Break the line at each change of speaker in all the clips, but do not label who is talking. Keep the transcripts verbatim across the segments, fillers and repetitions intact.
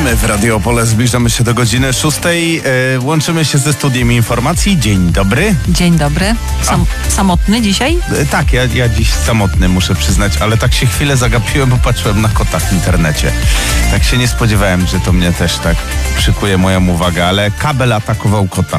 My w Radio Opole zbliżamy się do godziny szóstej. E, łączymy się ze studiem informacji. Dzień dobry.
Dzień dobry. Sam, samotny dzisiaj?
E, tak, ja, ja dziś samotny, muszę przyznać, ale tak się chwilę zagapiłem, bo patrzyłem na kota w internecie. Tak się nie spodziewałem, że to mnie też tak przykuje moją uwagę, ale kabel atakował kota.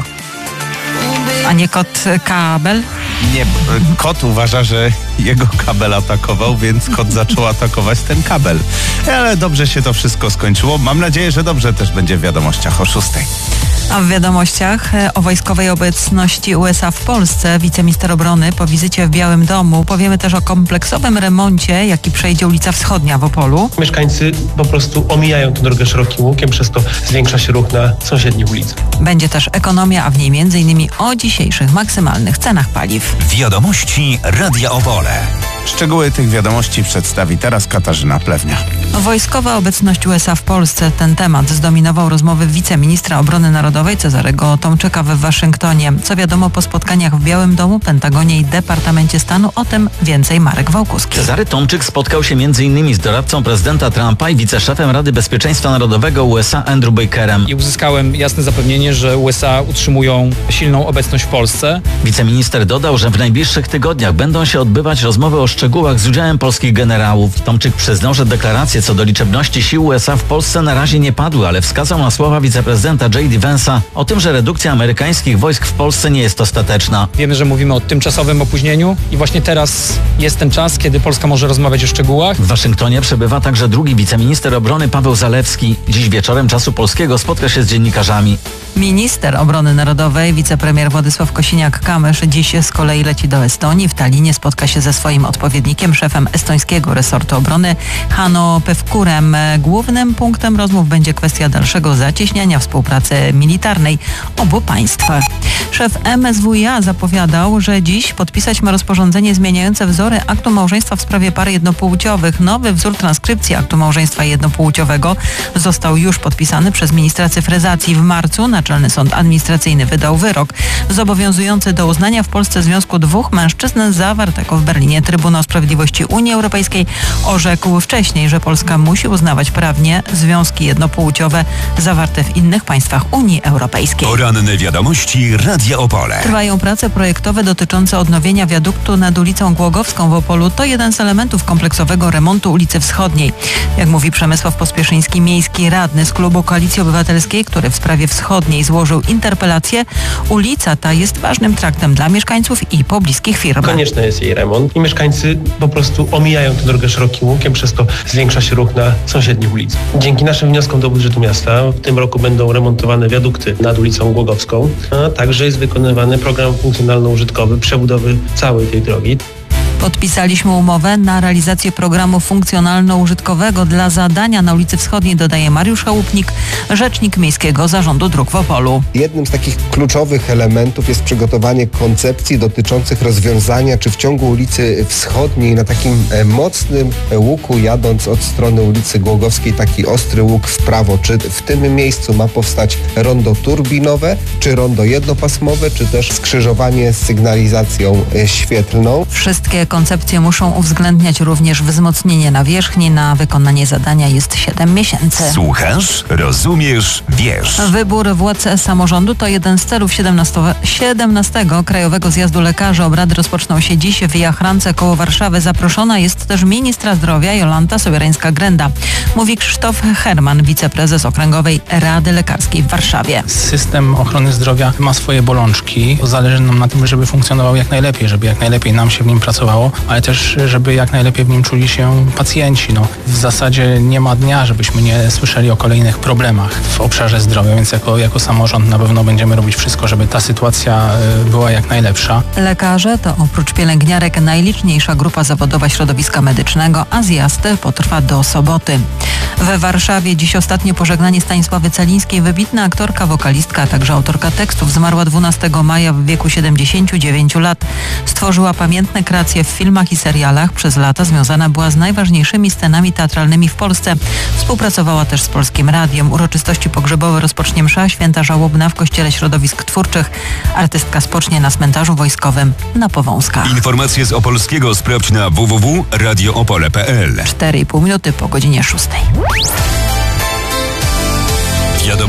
A nie kot kabel?
Nie, kot uważa, że jego kabel atakował, więc kot zaczął atakować ten kabel. Ale dobrze się to wszystko skończyło. Mam nadzieję, że dobrze też będzie w wiadomościach o szóstej.
A w wiadomościach o wojskowej obecności U S A w Polsce wiceminister obrony po wizycie w Białym Domu. Powiemy też o kompleksowym remoncie, jaki przejdzie ulica Wschodnia w Opolu.
Mieszkańcy po prostu omijają tę drogę szerokim łukiem, przez to zwiększa się ruch na sąsiednich ulicach.
Będzie też ekonomia, a w niej między innymi o dzisiejszych maksymalnych cenach paliw.
Wiadomości Radia Opole.
Szczegóły tych wiadomości przedstawi teraz Katarzyna Plewnia.
Wojskowa obecność U S A w Polsce. Ten temat zdominował rozmowy wiceministra obrony narodowej Cezarego Tomczyka w Waszyngtonie. Co wiadomo po spotkaniach w Białym Domu, Pentagonie i Departamencie Stanu, o tym więcej Marek Wałkuski.
Cezary Tomczyk spotkał się między innymi z doradcą prezydenta Trumpa i wiceszefem Rady Bezpieczeństwa Narodowego U S A Andrew Bakerem.
I uzyskałem jasne zapewnienie, że U S A utrzymują silną obecność w Polsce.
Wiceminister dodał, że w najbliższych tygodniach będą się odbywać rozmowy o szczegółach z udziałem polskich generałów. Tomczyk przyznał, że deklaracje co do liczebności sił U S A w Polsce na razie nie padły, ale wskazał na słowa wiceprezydenta J D Vance'a o tym, że redukcja amerykańskich wojsk w Polsce nie jest ostateczna.
Wiemy, że mówimy o tymczasowym opóźnieniu i właśnie teraz jest ten czas, kiedy Polska może rozmawiać o szczegółach.
W Waszyngtonie przebywa także drugi wiceminister obrony Paweł Zalewski. Dziś wieczorem czasu polskiego spotka się z dziennikarzami.
Minister obrony narodowej, wicepremier Władysław Kosiniak-Kamysz dziś z kolei leci do Estonii. W Tallinie spotka się ze swoim odpowiednikiem, szefem estońskiego resortu obrony Hanno Pevkurem. Głównym punktem rozmów będzie kwestia dalszego zacieśniania współpracy militarnej obu państw. Szef M S W iA zapowiadał, że dziś podpisać ma rozporządzenie zmieniające wzory aktu małżeństwa w sprawie par jednopłciowych. Nowy wzór transkrypcji aktu małżeństwa jednopłciowego został już podpisany przez ministra cyfryzacji. W marcu Naczelny Sąd Administracyjny wydał wyrok zobowiązujący do uznania w Polsce związku dwóch mężczyzn zawartego w Berlinie. Trybunał Sprawiedliwości Unii Europejskiej orzekł wcześniej, że Polska musi uznawać prawnie związki jednopłciowe zawarte w innych państwach Unii Europejskiej.
Poranne wiadomości Radia Opole.
Trwają prace projektowe dotyczące odnowienia wiaduktu nad ulicą Głogowską w Opolu. To jeden z elementów kompleksowego remontu ulicy Wschodniej. Jak mówi Przemysław Pospieszyński, miejski radny z klubu Koalicji Obywatelskiej, który w sprawie Wschodniej złożył interpelację, ulica ta jest ważnym traktem dla mieszkańców i pobliskich firm.
Konieczny jest jej remont i mieszkańcy po prostu omijają tę drogę szerokim łukiem, przez to zwiększa się ruch na sąsiednich ulicach. Dzięki naszym wnioskom do budżetu miasta w tym roku będą remontowane wiadukty nad ulicą Głogowską, a także jest wykonywany program funkcjonalno-użytkowy przebudowy całej tej drogi.
Podpisaliśmy umowę na realizację programu funkcjonalno-użytkowego dla zadania na ulicy Wschodniej, dodaje Mariusz Chałupnik, rzecznik Miejskiego Zarządu Dróg w Opolu.
Jednym z takich kluczowych elementów jest przygotowanie koncepcji dotyczących rozwiązania, czy w ciągu ulicy Wschodniej na takim mocnym łuku, jadąc od strony ulicy Głogowskiej, taki ostry łuk w prawo, czy w tym miejscu ma powstać rondo turbinowe, czy rondo jednopasmowe, czy też skrzyżowanie z sygnalizacją świetlną.
Wszystkie koncepcje muszą uwzględniać również wzmocnienie nawierzchni. Na wykonanie zadania jest siedem miesięcy.
Słuchasz, rozumiesz, wiesz.
Wybór władz samorządu to jeden z celów siedemnastego Krajowego Zjazdu Lekarzy. Obrady rozpoczną się dziś w Jachrance koło Warszawy. Zaproszona jest też ministra zdrowia Jolanta Sobierańska-Grenda. Mówi Krzysztof Herman, wiceprezes Okręgowej Rady Lekarskiej w Warszawie.
System ochrony zdrowia ma swoje bolączki. Zależy nam na tym, żeby funkcjonował jak najlepiej, żeby jak najlepiej nam się w nim pracowało, ale też, żeby jak najlepiej w nim czuli się pacjenci. No, w zasadzie nie ma dnia, żebyśmy nie słyszeli o kolejnych problemach w obszarze zdrowia, więc jako, jako samorząd na pewno będziemy robić wszystko, żeby ta sytuacja była jak najlepsza.
Lekarze to oprócz pielęgniarek najliczniejsza grupa zawodowa środowiska medycznego, a zjazd potrwa do soboty. We Warszawie dziś ostatnie pożegnanie Stanisławy Celińskiej. Wybitna aktorka, wokalistka, a także autorka tekstów. Zmarła dwunastego maja w wieku siedemdziesięciu dziewięciu lat. Stworzyła pamiętne kreacje w filmach i serialach. Przez lata związana była z najważniejszymi scenami teatralnymi w Polsce. Współpracowała też z Polskim Radiem. Uroczystości pogrzebowe rozpocznie msza święta żałobna w Kościele Środowisk Twórczych. Artystka spocznie na cmentarzu wojskowym na Powązkach.
Informacje z Opolskiego sprawdź na w w w kropka radio opole kropka p l.
cztery i pół minuty po godzinie szóstej.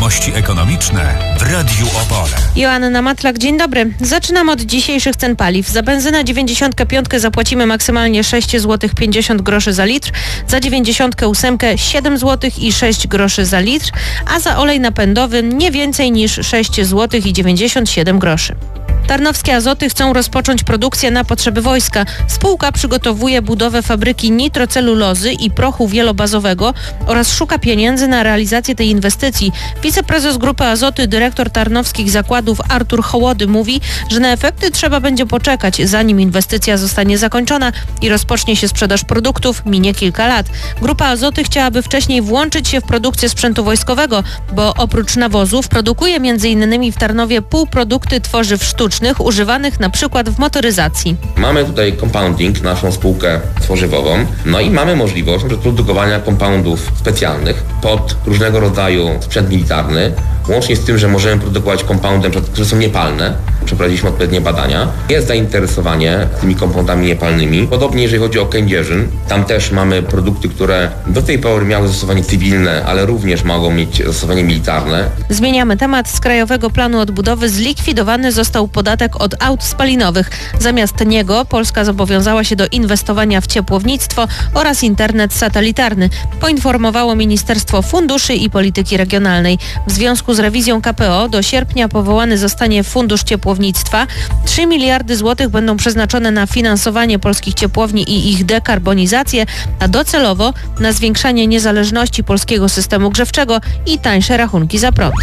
Wiadomości ekonomiczne w Radiu Opole.
Joanna Matlak, dzień dobry. Zaczynam od dzisiejszych cen paliw. Za benzynę dziewięćdziesiąt pięć zapłacimy maksymalnie sześć złotych pięćdziesiąt groszy za litr, za dziewięćdziesiąt osiem siedem złotych i sześć groszy za litr, a za olej napędowy nie więcej niż sześć złotych i dziewięćdziesiąt siedem groszy. Tarnowskie Azoty chcą rozpocząć produkcję na potrzeby wojska. Spółka przygotowuje budowę fabryki nitrocelulozy i prochu wielobazowego oraz szuka pieniędzy na realizację tej inwestycji. Wiceprezes Grupy Azoty, dyrektor tarnowskich zakładów Artur Hołody mówi, że na efekty trzeba będzie poczekać, zanim inwestycja zostanie zakończona i rozpocznie się sprzedaż produktów, minie kilka lat. Grupa Azoty chciałaby wcześniej włączyć się w produkcję sprzętu wojskowego, bo oprócz nawozów produkuje m.in. w Tarnowie półprodukty tworzyw sztucznych, używanych na przykład w motoryzacji.
Mamy tutaj compounding, naszą spółkę tworzywową, no i mamy możliwość produkowania compoundów specjalnych pod różnego rodzaju sprzęt militarny, łącznie z tym, że możemy produkować compoundy, które są niepalne. Przeprowadziliśmy odpowiednie badania. Jest zainteresowanie tymi compoundami niepalnymi. Podobnie jeżeli chodzi o kędzierzyn, tam też mamy produkty, które do tej pory miały zastosowanie cywilne, ale również mogą mieć zastosowanie militarne.
Zmieniamy temat. Z Krajowego Planu Odbudowy zlikwidowany został podatek od aut spalinowych. Zamiast niego Polska zobowiązała się do inwestowania w ciepłownictwo oraz internet satelitarny, poinformowało Ministerstwo Funduszy i Polityki Regionalnej. W związku z rewizją K P O do sierpnia powołany zostanie Fundusz Ciepłownictwa. trzy miliardy złotych będą przeznaczone na finansowanie polskich ciepłowni i ich dekarbonizację, a docelowo na zwiększanie niezależności polskiego systemu grzewczego i tańsze rachunki za prąd.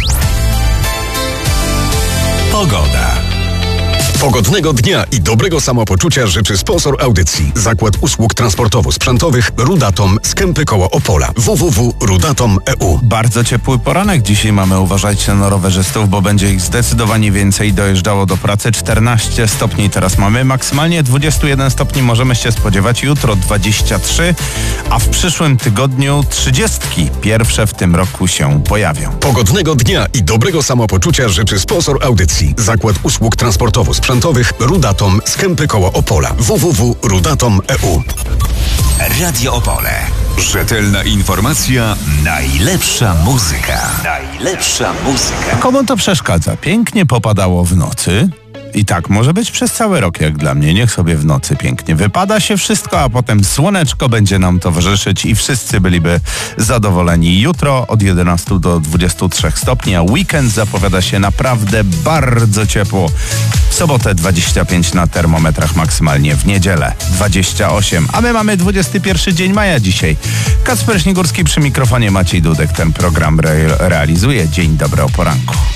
Pogoda.
Pogodnego dnia i dobrego samopoczucia życzy sponsor audycji. Zakład Usług Transportowo-Sprzętowych Rudatom z Kępy koło Opola. w w w kropka rudatom kropka e u.
Bardzo ciepły poranek dzisiaj mamy. Uważajcie na rowerzystów, bo będzie ich zdecydowanie więcej dojeżdżało do pracy. czternaście stopni teraz mamy. Maksymalnie dwadzieścia jeden stopni możemy się spodziewać. Jutro dwadzieścia trzy, a w przyszłym tygodniu trzydzieści. Pierwsze w tym roku się pojawią.
Pogodnego dnia i dobrego samopoczucia życzy sponsor audycji. Zakład Usług Transportowo-Sprzętowych Rudatom z Kępy koło Opola. w w w kropka rudatom kropka e u.
Radio Opole. Rzetelna informacja, najlepsza muzyka. Najlepsza muzyka.
Komu to przeszkadza? Pięknie popadało w nocy. I tak może być przez cały rok, jak dla mnie. Niech sobie w nocy pięknie wypada się wszystko, a potem słoneczko będzie nam towarzyszyć i wszyscy byliby zadowoleni. Jutro od jedenastu do dwudziestu trzech stopni, a weekend zapowiada się naprawdę bardzo ciepło. W sobotę dwadzieścia pięć na termometrach maksymalnie, w niedzielę dwadzieścia osiem, a my mamy dwudziesty pierwszy dzień maja dzisiaj. Kacper Śnigurski przy mikrofonie, Maciej Dudek ten program re- realizuje. Dzień dobry o poranku.